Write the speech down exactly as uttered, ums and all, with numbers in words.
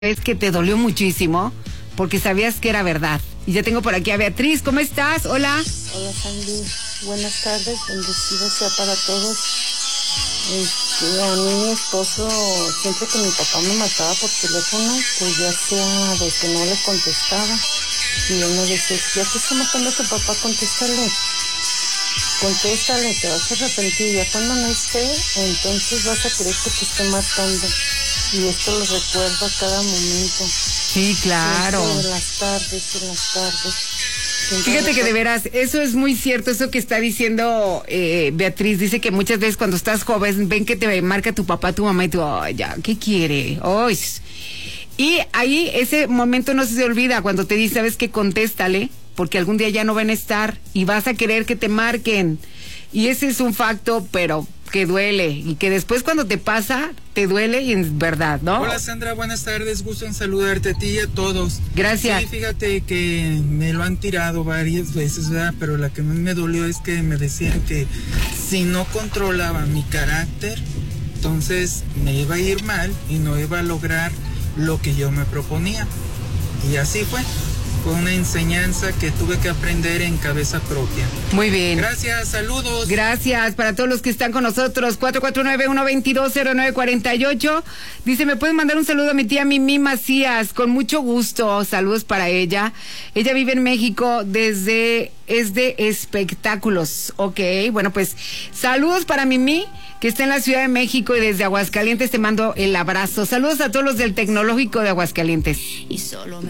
Es que te dolió muchísimo porque sabías que era verdad. Y ya tengo por aquí a Beatriz. ¿Cómo estás? Hola. Hola, Sandy. Buenas tardes. Bendecido sea para todos. Este, a mí, mi esposo, siempre que mi papá me marcaba por teléfono, pues ya sea de que no le contestaba. Y él me decía, ya te está marcando tu papá, contéstale. Contéstale, te vas a arrepentir. Ya cuando no esté, entonces vas a querer que te esté marcando. Y esto lo recuerdo a cada momento. Sí, claro. Siempre en las tardes, en las tardes. Siempre Fíjate que de recuerdo... veras, eso es muy cierto, eso que está diciendo eh, Beatriz. Dice que muchas veces cuando estás joven, ven que te marca tu papá, tu mamá y tú, ay, ya, ¿qué quiere? Ay. Y ahí ese momento no se te olvida cuando te dice, ¿sabes qué? Contéstale, porque algún día ya no van a estar y vas a querer que te marquen. Y ese es un facto, pero que duele, y que después cuando te pasa, te duele y en verdad, ¿no? Hola Sandra, buenas tardes, gusto en saludarte a ti y a todos. Gracias. Sí, fíjate que me lo han tirado varias veces, ¿verdad? Pero la que más me dolió es que me decían que si no controlaba mi carácter, entonces me iba a ir mal y no iba a lograr lo que yo me proponía. Y así fue. Fue una enseñanza que tuve que aprender en cabeza propia. Muy bien. Gracias, saludos. Gracias para todos los que están con nosotros. cuatro cuatro nueve, uno dos dos, cero nueve cuatro ocho. Dice, ¿me pueden mandar un saludo a mi tía Mimi Macías? Con mucho gusto. Saludos para ella. Ella vive en México desde... es de espectáculos. Ok, bueno, pues saludos para Mimi, que está en la Ciudad de México, y desde Aguascalientes te mando el abrazo. Saludos a todos los del Tecnológico de Aguascalientes. Y solo me